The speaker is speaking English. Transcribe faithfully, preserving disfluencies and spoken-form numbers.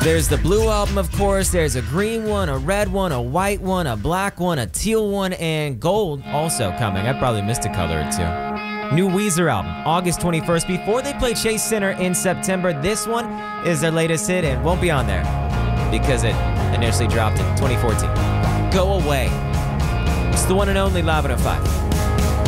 There's the blue album, of course. There's a green one, a red one, a white one, a black one, a teal one, and gold also coming. I probably missed a color or two. New Weezer album, August twenty-first. Before they play Chase Center in September, this one is their latest hit and won't be on there because it initially dropped in twenty fourteen. Go Away. It's the one and only Live one oh five.